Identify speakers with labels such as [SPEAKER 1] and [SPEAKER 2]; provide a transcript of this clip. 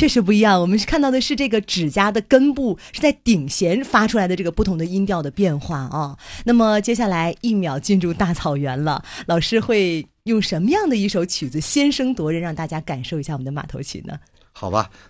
[SPEAKER 1] 确实不一样。我们是看到的是这个指甲的根部是在顶弦发出来的这个不同的音调的变化啊。那么接下来1秒进入大草原了，老师会用什么样的一首曲子先声夺人，让大家感受一下我们的马头琴呢？
[SPEAKER 2] 好吧，